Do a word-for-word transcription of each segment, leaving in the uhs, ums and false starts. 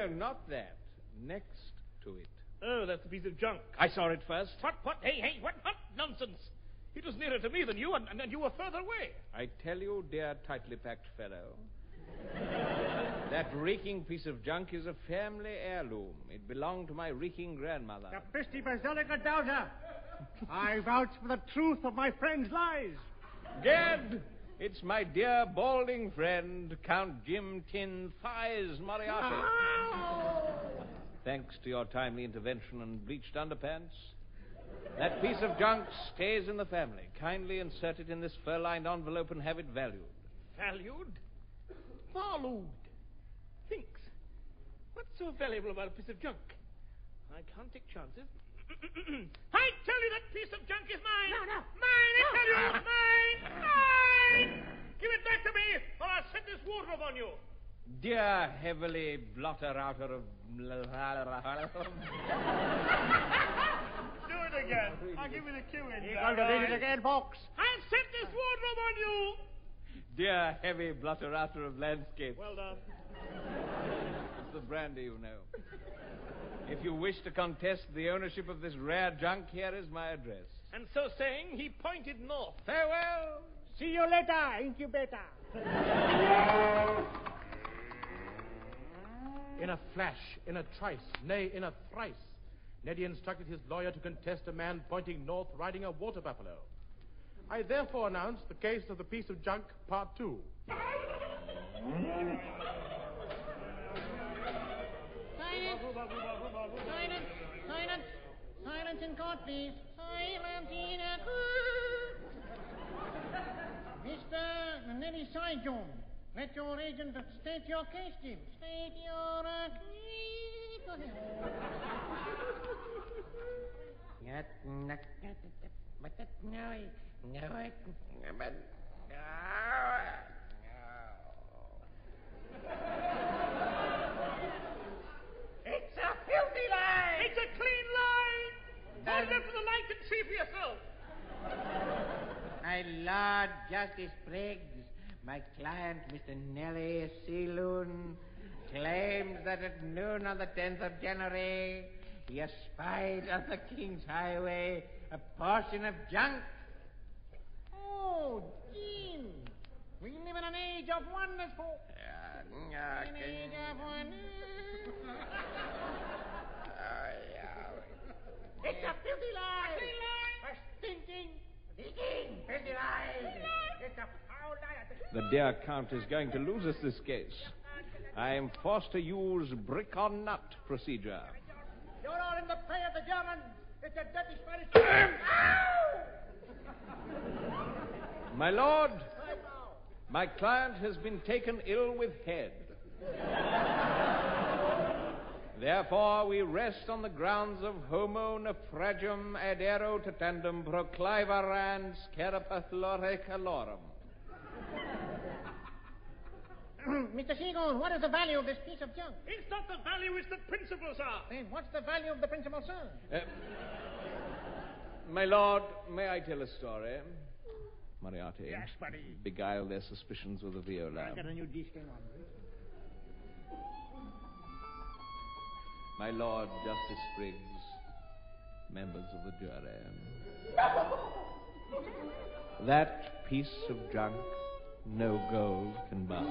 no, not that. Next to it. Oh, that's a piece of junk. I saw it first. What, what, hey, hey, what, what nonsense? It was nearer to me than you, and, and you were further away. I tell you, dear tightly packed fellow, that reeking piece of junk is a family heirloom. It belonged to my reeking grandmother. Capisti basilica doubter. I vouch for the truth of my friend's lies. Gad, it's my dear balding friend, Count Jim Tin Thighs Moriarty. Oh! Thanks to your timely intervention and bleached underpants, that piece of junk stays in the family. Kindly insert it in this fur-lined envelope and have it valued. Valued? Valued. Thinks. What's so valuable about a piece of junk? I can't take chances. I tell you that piece of junk is mine. No, no. Mine, I tell you. Mine. Mine. Give it back to me, or I'll set this wardrobe on you. Dear heavily blotter-outer of... Do it again. I'll give you the cue in. You're going to read it again, Fox. I'll set this wardrobe on you. Dear heavy blotter-outer of landscape. Well done. It's the brandy, you know. If you wish to contest the ownership of this rare junk, here is my address. And so saying, he pointed north. Farewell. See you later, incubator. In a flash, in a trice, nay, in a thrice, Neddy instructed his lawyer to contest a man pointing north riding a water buffalo. I therefore announce the case of the piece of junk, part two. Silence! Silence! Silence! Silence in court, please. Silence in a court. Mister Neddy Saigon, let your agent state your case, Jim. State your uh, case. Go ahead. But that no, no, but It's a filthy lie! It's a clean lie! Hold up to the light and see for yourself. My Lord Justice Briggs, my client, Mister Nellie Sealoon, claims that at noon on the tenth of January, he espied on the King's Highway a portion of junk. Oh, Jim, we live in an age of wonders, folks. Uh, An age of wonders. It's a filthy lie. Filthy lie. A stinking, leaking, filthy lie. It's a foul lie. The dear Count is going to lose us this case. I am forced to use brick or nut procedure. You're all in the pay of the Germans. It's a dirty Spanish... My lord, my client has been taken ill with head. Therefore, we rest on the grounds of homo naufragium adero tatandum proclivarans carapath calorum. Mister Seagull, what is the value of this piece of junk? It's not the value, it's the principles are. Then what's the value of the principal, sir? Uh, my lord, may I tell a story? Moriarty. Yes, buddy. Beguile their suspicions with a viola. I got a new D-string on. My Lord Justice Briggs, members of the jury. That piece of junk no gold can buy.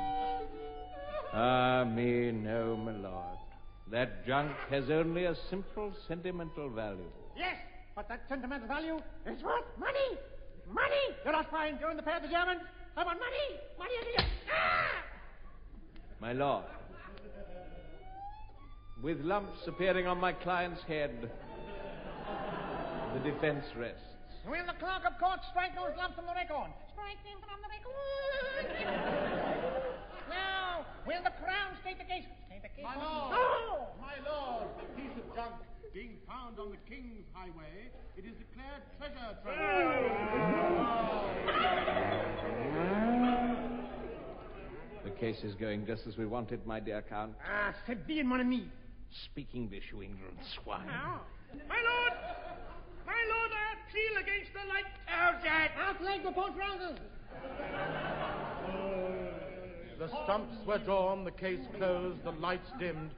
Ah, me no, my lord. That junk has only a simple sentimental value. Yes, but that sentimental value is worth money. Money! You're not fine. You're in the pay of the Germans. I want money. Money is here. Ah! My lord, with lumps appearing on my client's head, the defense rests. Will the clerk of court strike those lumps from the record? Strike them from the record. Now, will the Crown state the case? State the case. My lord, Oh! my lord, the piece of junk being found on the King's Highway, it is declared treasure trove. The case is going just as we want it, my dear Count. Ah, c'est bien, mon ami. Speak English, you ignorant swine. My lord! My lord, I appeal against the light. Outside! Outleg the post trousers. The stumps were drawn, the case closed, the lights dimmed.